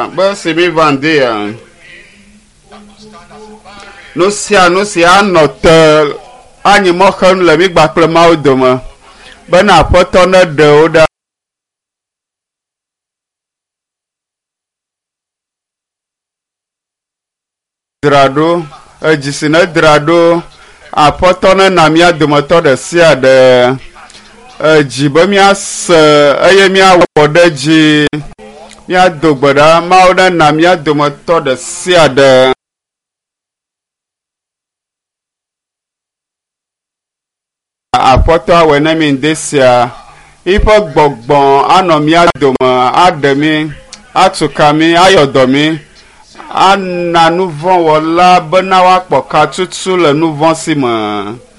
be si mi vande no sia no te anyi mo khan le mi gba kple mawo dome be na apoto ne de o da drado ejisine drado apoto ne na mia dome to de sia de jibe mia se eye mia wode ji mia dogbada mawo ne na mia dome to de sia de apoto awene mi ndesia ipo gbogbon anomi adoma ademi atukami ayodomi ananu von wala bena wa poka tutu le nu von si mo